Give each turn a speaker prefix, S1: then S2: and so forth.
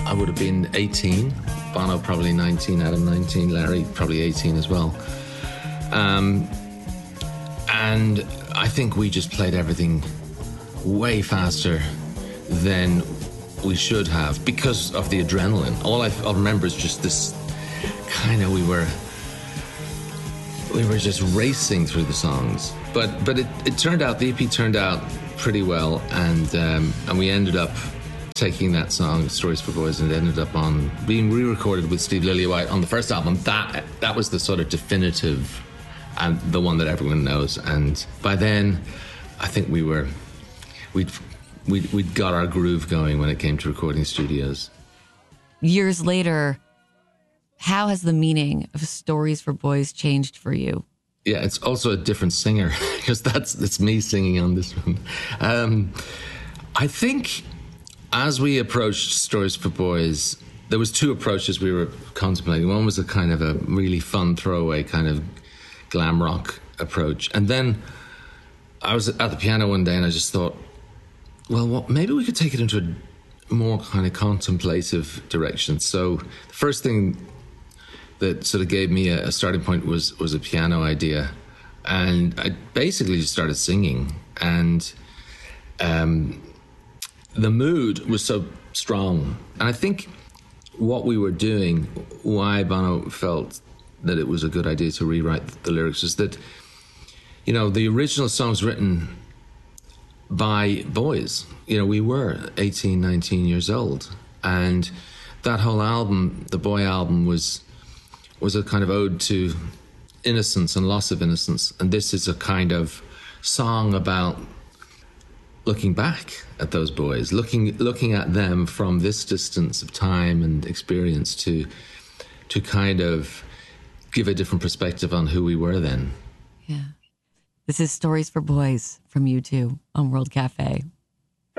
S1: I would have been 18. Bono probably 19, Adam 19, Larry probably 18 as well. And I think we just played everything way faster than we should have because of the adrenaline. I'll remember is just this kind of we were just racing through the songs. But it turned out, the EP turned out pretty well, and we ended up taking that song, Stories for Boys, and it ended up on being re-recorded with Steve Lillywhite on the first album. That was the sort of definitive and the one that everyone knows. And by then, I think we'd got our groove going when it came to recording studios.
S2: Years later, how has the meaning of Stories for Boys changed for you?
S1: Yeah, it's also a different singer because it's me singing on this one. I think as we approached Stories for Boys, there was two approaches we were contemplating. One was a kind of a really fun throwaway kind of glam rock approach. And then I was at the piano one day and I just thought, well, maybe we could take it into a more kind of contemplative direction. So the first thing that sort of gave me a starting point was a piano idea. And I basically just started singing. And the mood was so strong. And I think what we were doing, why Bono felt that it was a good idea to rewrite the lyrics, is that, you know, the original song's written by boys. You know, we were 18, 19 years old. And that whole album, the Boy album, was a kind of ode to innocence and loss of innocence. And this is a kind of song about looking back at those boys, looking at them from this distance of time and experience to kind of give a different perspective on who we were then.
S2: Yeah. This is Stories for Boys from U2 on World Cafe.